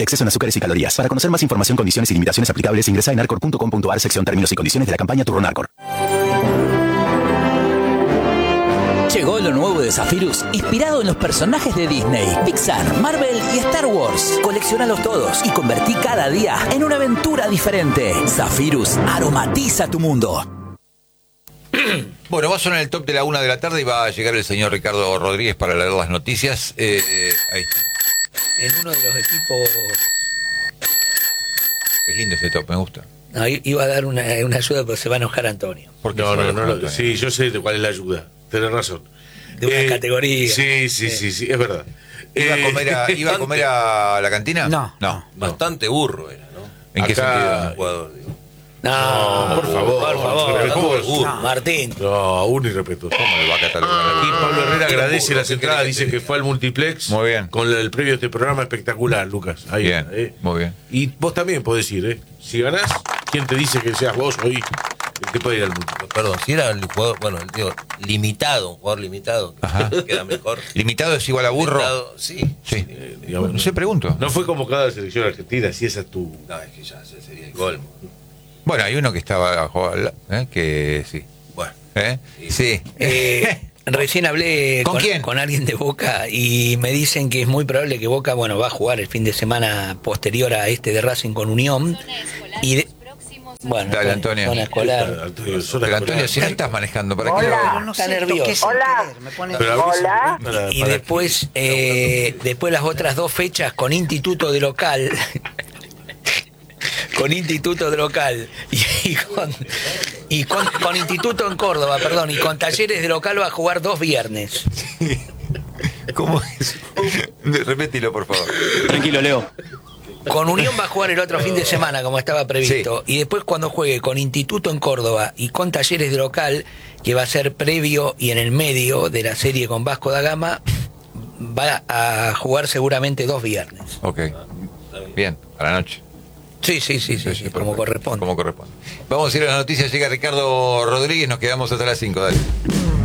exceso en azúcares y calorías. Para conocer más información, condiciones y limitaciones aplicables, ingresa en narcor.com.ar, sección términos y condiciones de la campaña Turronarcor. Llegó lo nuevo de Zephyrus, inspirado en los personajes de Disney, Pixar, Marvel y Star Wars. Colecciónalos todos y convertí cada día en una aventura diferente. Zephyrus aromatiza tu mundo. Bueno, va a sonar el top de la 1 de la tarde y va a llegar el señor Ricardo Rodríguez para leer las noticias. Ahí está. En uno de los equipos... Es lindo ese top, me gusta. No, iba a dar una ayuda, pero se va a enojar Antonio. No. Sí, yo sé de cuál es la ayuda. Tenés razón. De una categoría. Sí, es verdad. ¿Iba a comer a la cantina? No. Bastante burro era, ¿no? ¿En qué sentido? Un jugador, digo. No, por favor. ¿Cómo es? Martín. No, un irrespetuoso. ¿Cómo le va a catalogar? Y Pablo Herrera agradece las entradas, dice que fue al multiplex. Muy bien. Con el previo de este programa espectacular, Lucas. Ahí Bien, está, muy bien. Y vos también podés ir, Si ganás, ¿quién te dice que seas vos hoy el que puede ir al multiplex? Perdón, si era el jugador, digo, limitado, un jugador limitado, queda mejor. ¿Limitado es igual a burro? Limitado, sí. No sé, pregunto. No fue convocado a la selección argentina, si esa es tu... No, es que ya ese sería el colmo. Bueno, hay uno que estaba a jugar, que sí. Bueno. Sí. Recién hablé ¿Con quién? Con alguien de Boca y me dicen que es muy probable que Boca, va a jugar el fin de semana posterior a este de Racing con Unión. Dale, Antonio. Zona escolar. Pero Antonio, si no estás manejando, ¿para qué no está nervioso. Hola. Y después las otras dos fechas con Instituto de local. Con Instituto de local y con Instituto en Córdoba, perdón, y con Talleres de local va a jugar 2 viernes. ¿Cómo es? Repetilo, por favor. Tranquilo, Leo. Con Unión va a jugar el otro fin de semana, como estaba previsto. Sí. Y después cuando juegue con Instituto en Córdoba y con Talleres de local, que va a ser previo y en el medio de la serie con Vasco da Gama, va a jugar seguramente 2 viernes. Ok. Bien, a la noche. Sí, como corresponde. Vamos a ir a las noticias, llega Ricardo Rodríguez, nos quedamos hasta las 5, dale.